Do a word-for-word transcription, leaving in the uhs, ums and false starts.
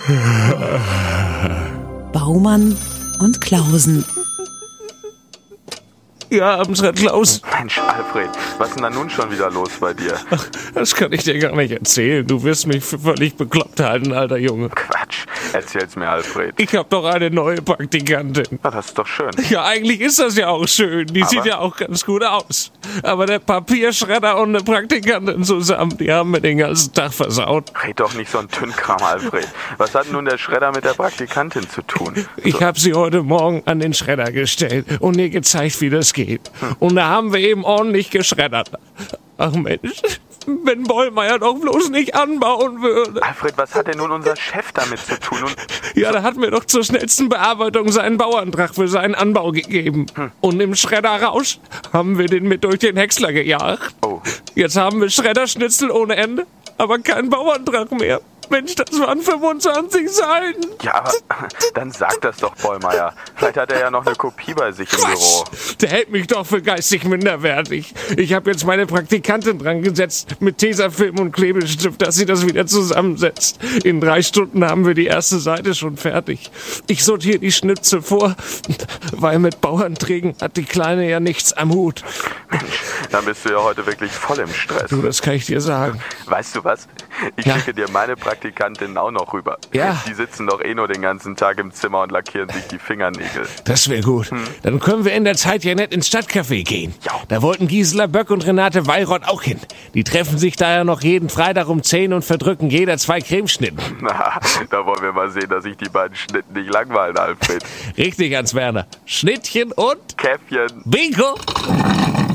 Baumann und Klausen. Ja, abends, Herr Klaus. Mensch, Alfred, was ist denn da nun schon wieder los bei dir? Ach, das kann ich dir gar nicht erzählen. Du wirst mich für völlig bekloppt halten, alter Junge. Quatsch, erzähl's mir, Alfred. Ich hab doch eine neue Praktikantin. Na, das ist doch schön. Ja, eigentlich ist das ja auch schön. Die Aber? sieht ja auch ganz gut aus. Aber der Papierschredder und eine Praktikantin zusammen, die haben mir den ganzen Tag versaut. Red doch nicht so ein Tünnkram, Alfred. Was hat nun der Schredder mit der Praktikantin zu tun? Ich habe sie heute Morgen an den Schredder gestellt und ihr gezeigt, wie das geht. Und da haben wir eben ordentlich geschreddert. Ach Mensch, wenn Bollmeier doch bloß nicht anbauen würde. Alfred, was hat denn nun unser Chef damit zu tun? Und Ja, da hat mir doch zur schnellsten Bearbeitung seinen Bauantrag für seinen Anbau gegeben. Hm. Und im Schredderrausch haben wir den mit durch den Häcksler gejagt. Oh. Jetzt haben wir Schredderschnitzel ohne Ende, aber keinen Bauantrag mehr. Mensch, das waren fünfundzwanzig Seiten. Ja, aber dann sag das doch, Bollmeier. Vielleicht hat er ja noch eine Kopie bei sich im Büro. Der hält mich doch für geistig minderwertig. Ich habe jetzt meine Praktikantin dran gesetzt mit Tesafilm und Klebestift, dass sie das wieder zusammensetzt. In drei Stunden haben wir die erste Seite schon fertig. Ich sortiere die Schnipsel vor, weil mit Bauanträgen hat die Kleine ja nichts am Hut. Mensch, dann bist du ja heute wirklich voll im Stress. Du, das kann ich dir sagen. Weißt du was? Ich Ja. schicke dir meine Praktikantin auch noch rüber. Ja. Die sitzen doch eh nur den ganzen Tag im Zimmer und lackieren sich die Fingernägel. Das wäre gut. Dann können wir in der Zeit ja nett ins Stadtcafé gehen. Ja. Da wollten Gisela Böck und Renate Weyrott auch hin. Die treffen sich da ja noch jeden Freitag um zehn und verdrücken jeder zwei Cremeschnitten. Na, da wollen wir mal sehen, dass sich die beiden Schnitten nicht langweilen, Alfred. Richtig, Hans Werner. Schnittchen und Käffchen. Bingo!